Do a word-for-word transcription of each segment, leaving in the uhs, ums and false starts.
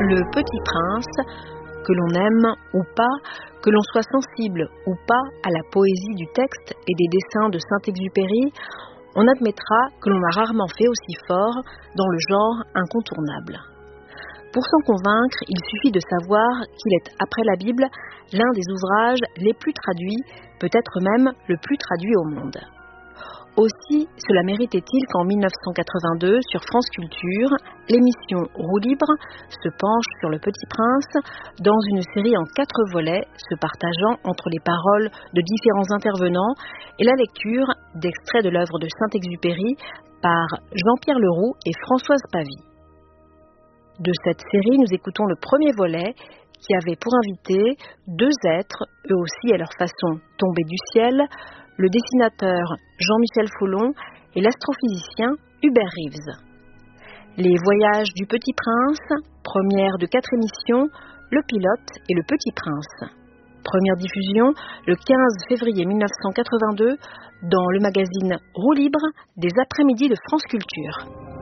Le Petit Prince, que l'on aime ou pas, que l'on soit sensible ou pas à la poésie du texte et des dessins de Saint-Exupéry, on admettra que l'on a rarement fait aussi fort dans le genre incontournable. Pour s'en convaincre, il suffit de savoir qu'il est, après la Bible, l'un des ouvrages les plus traduits, peut-être même le plus traduit au monde. Aussi, cela méritait-il qu'en mille neuf cent quatre-vingt-deux, sur France Culture, l'émission Roue libre se penche sur Le Petit Prince dans une série en quatre volets se partageant entre les paroles de différents intervenants et la lecture d'extraits de l'œuvre de Saint-Exupéry par Jean-Pierre Leroux et Françoise Pavie. De cette série, nous écoutons le premier volet qui avait pour invité deux êtres, eux aussi à leur façon tombés du ciel, le dessinateur Jean-Michel Folon et l'astrophysicien Hubert Reeves. Les voyages du Petit Prince, première de quatre émissions, Le Pilote et Le Petit Prince. Première diffusion le quinze février mille neuf cent quatre-vingt-deux dans le magazine Roue libre des après-midi de France Culture.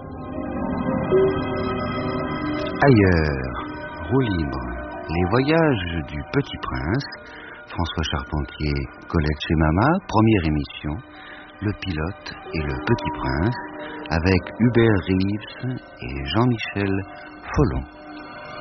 Ailleurs, Roue libre, les voyages du Petit Prince, François Charpentier, Colette chez Mama, première émission, Le Pilote et Le Petit Prince, avec Hubert Reeves et Jean-Michel Folon.